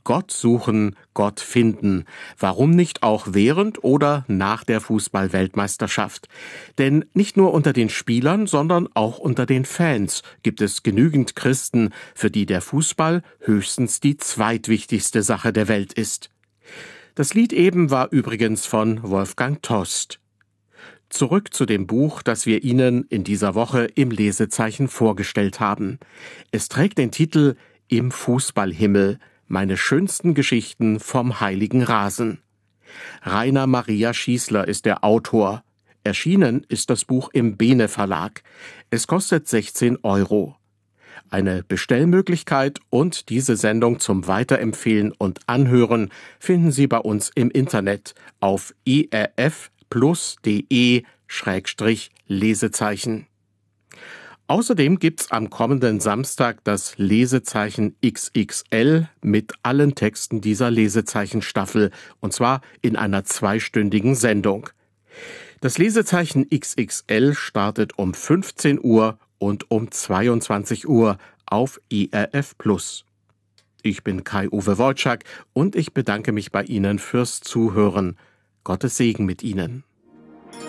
Gott suchen, Gott finden. Warum nicht auch während oder nach der Fußball-Weltmeisterschaft? Denn nicht nur unter den Spielern, sondern auch unter den Fans gibt es genügend Christen, für die der Fußball höchstens die zweitwichtigste Sache der Welt ist. Das Lied eben war übrigens von Wolfgang Tost. Zurück zu dem Buch, das wir Ihnen in dieser Woche im Lesezeichen vorgestellt haben. Es trägt den Titel »Im Fußballhimmel. Meine schönsten Geschichten vom heiligen Rasen«. Rainer Maria Schießler ist der Autor. Erschienen ist das Buch im Bene Verlag. Es kostet 16 €. Eine Bestellmöglichkeit und diese Sendung zum Weiterempfehlen und Anhören finden Sie bei uns im Internet auf erfplus.de/Lesezeichen. Außerdem gibt's am kommenden Samstag das Lesezeichen XXL mit allen Texten dieser Lesezeichenstaffel, und zwar in einer 2-stündigen Sendung. Das Lesezeichen XXL startet um 15 Uhr und um 22 Uhr auf ERF Plus. Ich bin Kai-Uwe Wojczak und ich bedanke mich bei Ihnen fürs Zuhören. Gottes Segen mit Ihnen.